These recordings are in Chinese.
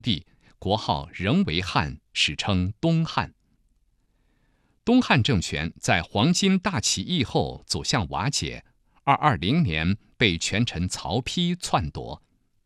地，国号仍为汉，史称东汉。东汉政权在黄巾大起义后走向瓦解，220年被权臣曹丕篡夺。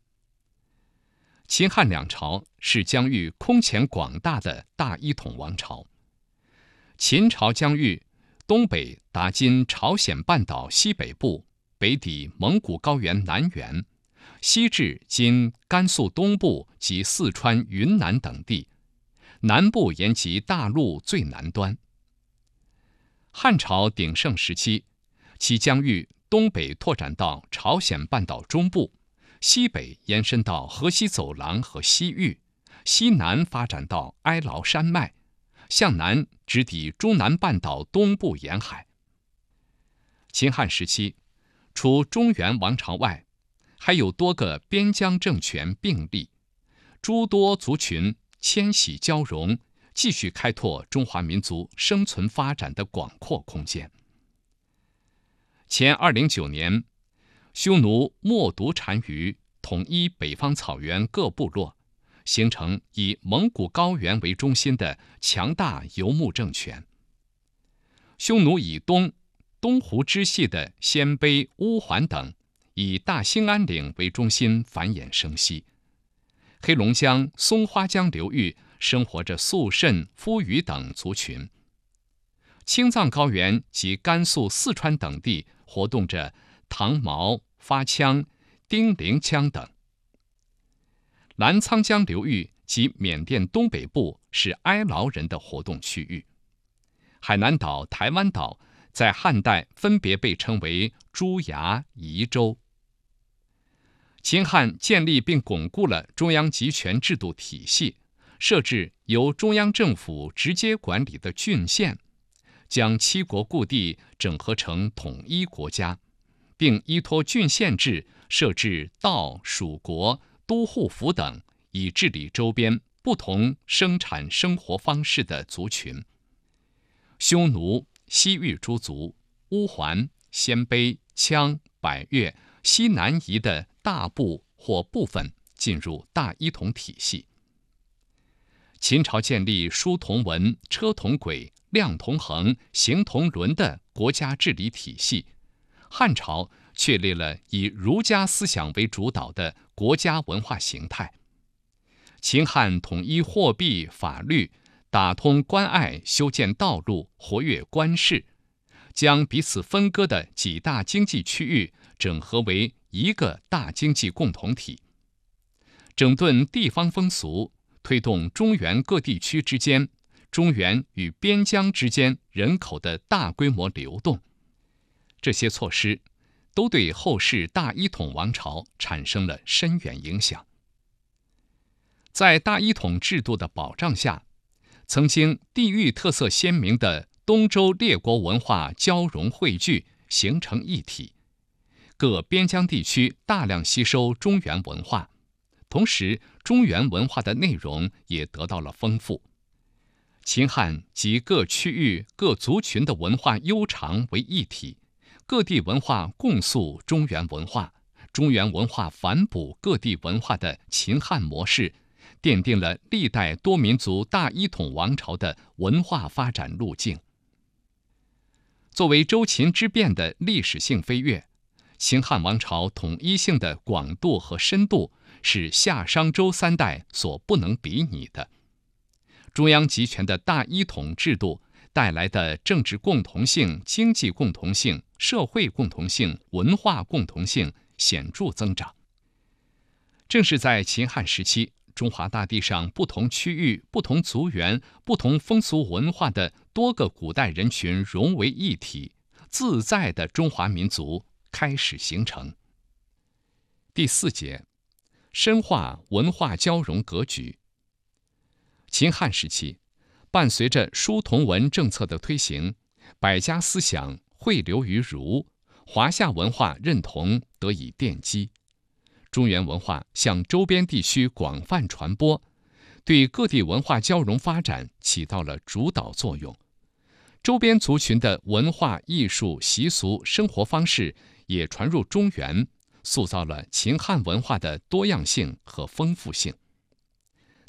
秦汉两朝是疆域空前广大的大一统王朝。秦朝疆域东北达今朝鲜半岛西北部，北抵蒙古高原南缘，西至今甘肃东部及四川、云南等地，南部延及大陆最南端。汉朝鼎盛时期，其疆域东北拓展到朝鲜半岛中部，西北延伸到河西走廊和西域，西南发展到哀牢山脉，向南直抵中南半岛东部沿海。秦汉时期，除中原王朝外，还有多个边疆政权并立，诸多族群迁徙交融，继续开拓中华民族生存发展的广阔空间。前209年，匈奴冒毒单于统一北方草原各部落，形成以蒙古高原为中心的强大游牧政权。匈奴以东湖支系的鲜卑、乌桓等，以大兴安岭为中心繁衍生息。黑龙江、松花江流域生活着肃慎、夫余等族群。青藏高原及甘肃、四川等地活动着唐毛、发羌、丁零羌等。澜沧江流域及缅甸东北部是哀牢人的活动区域。海南岛、台湾岛在汉代分别被称为朱崖、夷州。秦汉建立并巩固了中央集权制度体系，设置由中央政府直接管理的郡县，将七国故地整合成统一国家，并依托郡县制设置道、属国、都护府等，以治理周边不同生产生活方式的族群。匈奴、西域诸族、乌桓、鲜卑、羌、百越、西南夷的大部或部分进入大一统体系。秦朝建立书同文、车同轨、量同衡、刑同伦的国家治理体系，汉朝确立了以儒家思想为主导的国家文化形态。秦汉统一货币、法律，打通关隘，修建道路，活跃官市，将彼此分割的几大经济区域整合为一个大经济共同体，整顿地方风俗，推动中原各地区之间、中原与边疆之间人口的大规模流动。这些措施都对后世大一统王朝产生了深远影响。在大一统制度的保障下，曾经地域特色鲜明的东周列国文化交融汇聚，形成一体。各边疆地区大量吸收中原文化，同时中原文化的内容也得到了丰富。秦汉集各区域各族群的文化悠长为一体，各地文化共诉中原文化，中原文化反哺各地文化的秦汉模式，奠定了历代多民族大一统王朝的文化发展路径。作为周秦之变的历史性飞跃，秦汉王朝统一性的广度和深度是夏商周三代所不能比拟的。中央集权的大一统制度带来的政治共同性、经济共同性、社会共同性、文化共同性显著增长。正是在秦汉时期，中华大地上不同区域、不同族源、不同风俗文化的多个古代人群融为一体，自在的中华民族开始形成。第4节，深化文化交融格局。秦汉时期，伴随着书同文政策的推行，百家思想汇流于儒，华夏文化认同得以奠基，中原文化向周边地区广泛传播，对各地文化交融发展起到了主导作用。周边族群的文化艺术习俗生活方式也传入中原，塑造了秦汉文化的多样性和丰富性。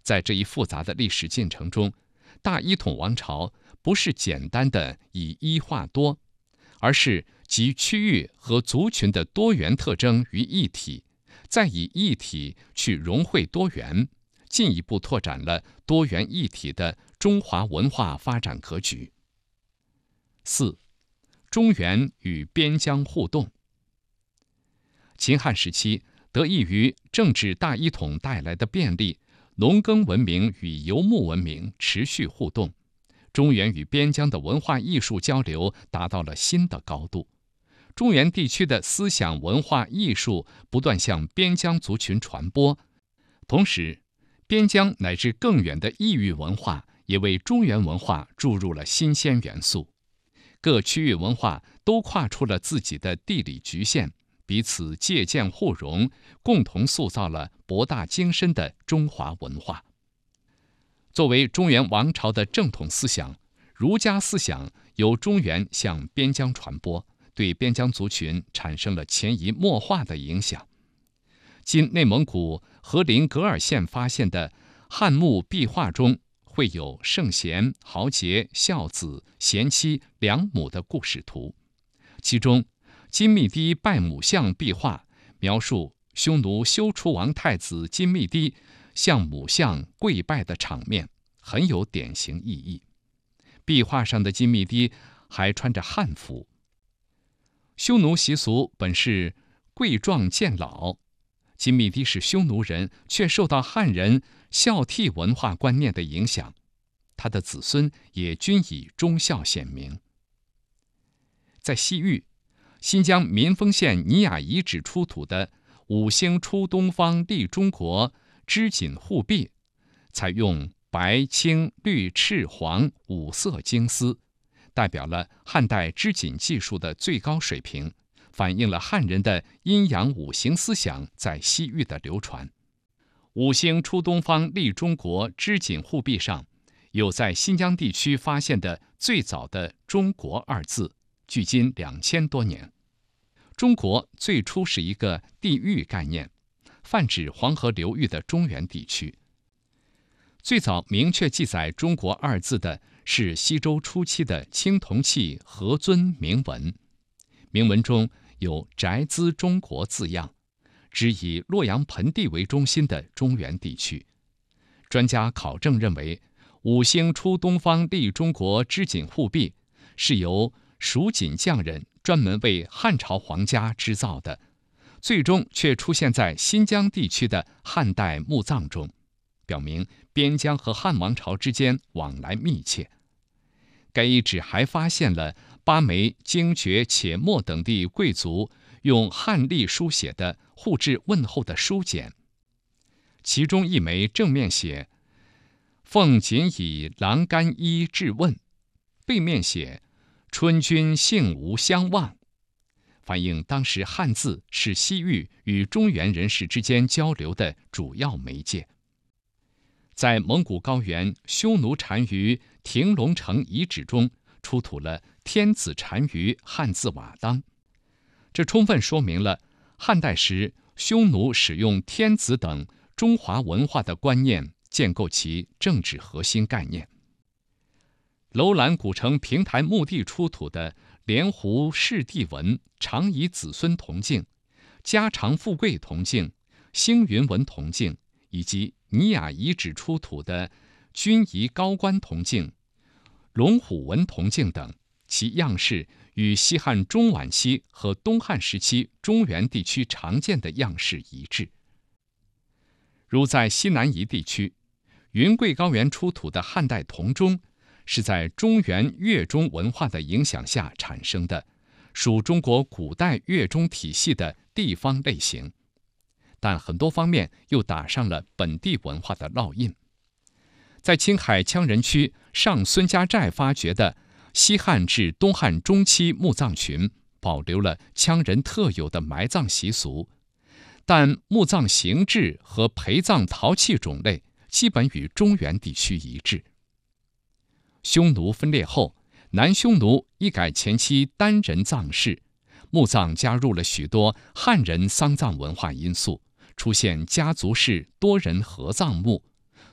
在这一复杂的历史进程中，大一统王朝不是简单的以一化多，而是集区域和族群的多元特征于一体，再以一体去融汇多元，进一步拓展了多元一体的中华文化发展格局。4. 中原与边疆互动。秦汉时期，得益于政治大一统带来的便利，农耕文明与游牧文明持续互动，中原与边疆的文化艺术交流达到了新的高度。中原地区的思想文化艺术不断向边疆族群传播，同时，边疆乃至更远的异域文化也为中原文化注入了新鲜元素。各区域文化都跨出了自己的地理局限，彼此借鉴互融，共同塑造了博大精深的中华文化。作为中原王朝的正统思想，儒家思想由中原向边疆传播，对边疆族群产生了潜移默化的影响。今内蒙古和林格尔县发现的汉墓壁画中，绘有圣贤、豪杰、孝子、贤妻、良母的故事图，其中金密堤拜母像壁画描述匈奴休出王太子金密堤向母像跪拜的场面，很有典型意义。壁画上的金密堤还穿着汉服。匈奴习俗本是跪壮见老，金密堤是匈奴人，却受到汉人孝悌文化观念的影响，他的子孙也均以忠孝显明。在西域，新疆民丰县尼雅遗址出土的五星出东方利中国织锦护壁，采用白、青、绿、赤、黄五色经丝，代表了汉代织锦技术的最高水平，反映了汉人的阴阳五行思想在西域的流传。五星出东方利中国织锦护壁上有在新疆地区发现的最早的中国二字，距今2000多年。中国最初是一个地域概念，泛指黄河流域的中原地区。最早明确记载中国二字的是西周初期的青铜器何尊铭文，铭文中有宅兹中国字样，指以洛阳盆地为中心的中原地区。专家考证认为，五星出东方利中国织锦护壁是由蜀锦匠人专门为汉朝皇家织造的，最终却出现在新疆地区的汉代墓葬中，表明边疆和汉王朝之间往来密切。该遗址还发现了巴梅、精绝、且末等地贵族用汉隶书写的互致问候的书简，其中一枚正面写“奉锦以郎干衣致问”，背面写“春君幸无相忘”，反映当时汉字是西域与中原人士之间交流的主要媒介。在蒙古高原匈奴单于亭龙城遗址中，出土了天子单于汉字瓦当，这充分说明了汉代时匈奴使用天子等中华文化的观念，建构其政治核心概念。楼兰古城平台墓地出土的莲湖氏地纹长夷子孙铜镜、家常富贵铜镜、星云纹铜镜，以及尼雅遗址出土的军仪高官铜镜、龙虎纹铜镜等，其样式与西汉中晚期和东汉时期中原地区常见的样式一致。如在西南夷地区，云贵高原出土的汉代铜钟，是在中原乐钟文化的影响下产生的，属中国古代乐钟体系的地方类型，但很多方面又打上了本地文化的烙印。在青海羌人区上孙家寨发掘的西汉至东汉中期墓葬群，保留了羌人特有的埋葬习俗，但墓葬形制和陪葬陶器种类基本与中原地区一致。匈奴分裂后，南匈奴一改前期单人葬式，墓葬加入了许多汉人丧葬文化因素，出现家族式多人合葬墓，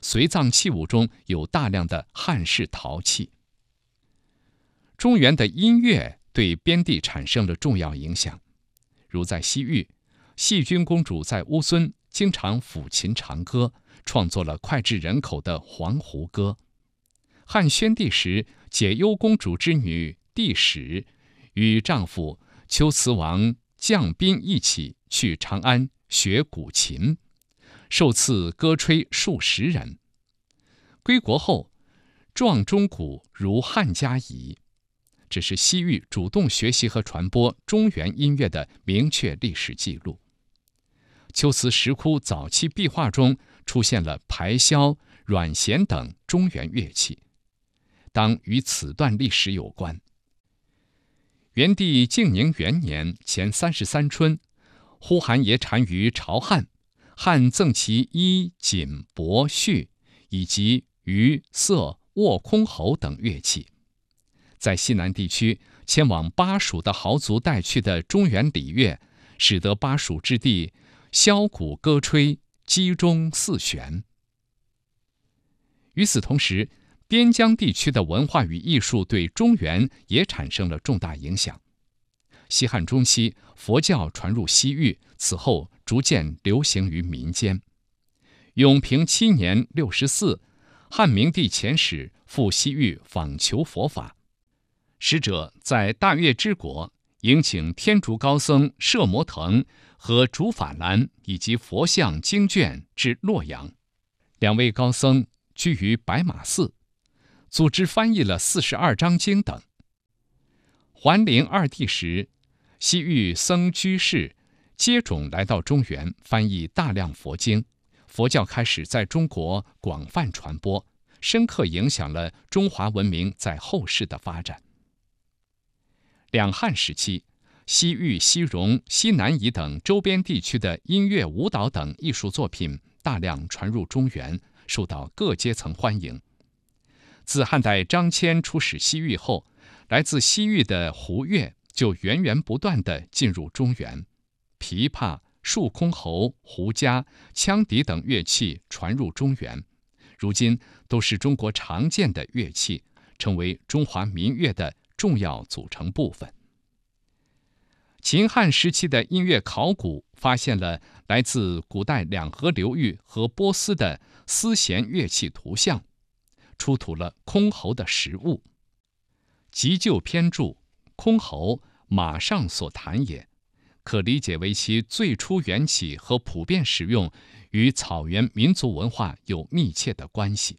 随葬器物中有大量的汉式陶器。中原的音乐对边地产生了重要影响，如在西域，细君公主在乌孙经常抚琴长歌，创作了脍炙人口的《黄鹄歌》。汉宣帝时，解忧公主之女帝史与丈夫龟兹王将宾一起去长安学古琴，受赐歌吹数十人。归国后，壮钟鼓如汉家矣。这是西域主动学习和传播中原音乐的明确历史记录。龟兹石窟早期壁画中出现了排箫、阮弦等中原乐器，当与此段历史有关。元帝靖宁元年前33春，呼韩邪单于朝汉，汉赠其衣、锦、帛、絮，以及鱼、瑟、卧箜篌等乐器。在西南地区迁往巴蜀的豪族带去的中原礼乐，使得巴蜀之地箫鼓歌吹，击钟四弦。与此同时，边疆地区的文化与艺术对中原也产生了重大影响。西汉中期，佛教传入西域，此后逐渐流行于民间。永平7年64，汉明帝遣使赴西域访求佛法。使者在大月支国迎请天竺高僧摄摩腾和竺法兰以及佛像经卷至洛阳。2位高僧居于白马寺，组织翻译了42章经等。桓灵2帝时，西域僧居士接踵来到中原，翻译大量佛经，佛教开始在中国广泛传播，深刻影响了中华文明在后世的发展。两汉时期，西域、西戎、西南夷等周边地区的音乐、舞蹈等艺术作品大量传入中原，受到各阶层欢迎。自汉代张骞出使西域后，来自西域的胡乐就源源不断地进入中原，琵琶、竖箜篌、胡笳、羌笛等乐器传入中原，如今都是中国常见的乐器，成为中华民乐的重要组成部分。秦汉时期的音乐考古发现了来自古代两河流域和波斯的丝弦乐器图像，出土了箜篌的实物。急救篇注：箜篌，马上所弹也，可理解为其最初缘起和普遍使用与草原民族文化有密切的关系。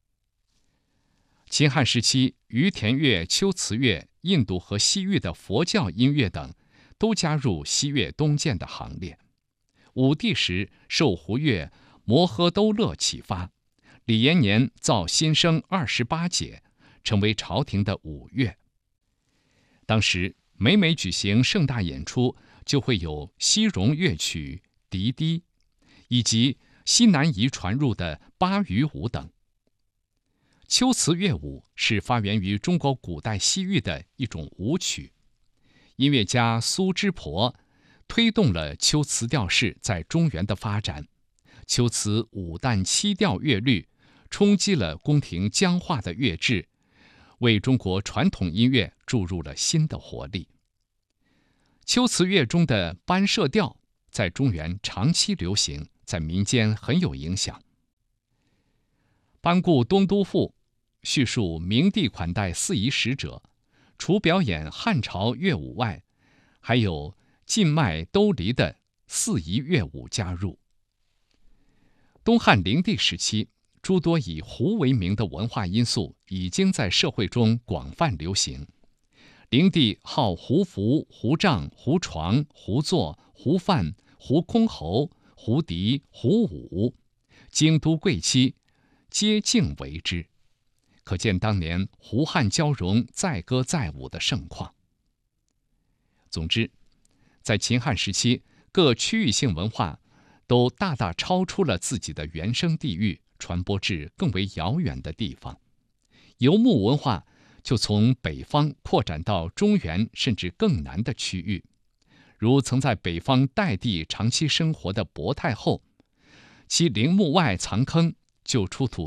秦汉时期，于田乐、龟兹乐、印度和西域的佛教音乐等都加入西乐东渐的行列。武帝时，受胡乐、摩诃兜勒启发，李延年造新生28节，成为朝廷的五乐。当时每举行盛大演出，就会有西戎乐曲、笛笛，以及西南夷传入的巴渝舞等。龟兹乐舞是发源于中国古代西域的一种舞曲，音乐家苏之婆推动了龟兹调式在中原的发展。龟兹五旦七调乐律冲击了宫廷僵化的乐制，为中国传统音乐注入了新的活力。龟兹乐中的班社调在中原长期流行，在民间很有影响。班固《东都赋》叙述明帝款待四夷使者，除表演汉朝乐舞外，还有晋麦兜离的四夷乐舞加入。东汉灵帝时期，诸多以胡为名的文化因素已经在社会中广泛流行。灵帝好胡服、胡帐、胡床、胡座、胡范、胡箜篌、胡笛、胡舞，京都贵戚皆敬为之，可见当年胡汉交融、载歌载舞的盛况。总之，在秦汉时期，各区域性文化都大大超出了自己的原生地域，传播至更为遥远的地方。游牧文化就从北方扩展到中原甚至更南的区域，如曾在北方代地长期生活的薄太后，其陵墓外藏坑就出土